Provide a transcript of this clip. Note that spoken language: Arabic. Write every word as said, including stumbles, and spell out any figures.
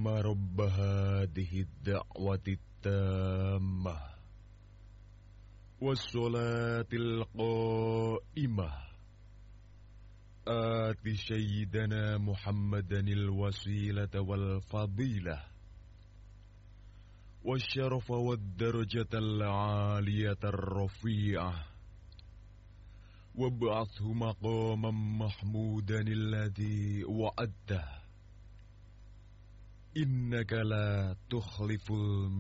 اللهم رب هذه الدعوة التامة والصلاة القائمة آت سيدنا محمدا الوسيلة والفضيلة والشرف والدرجة العالية الرفيعة وابعثه مقاما محمودا الذي وعدته إنك لا تخلف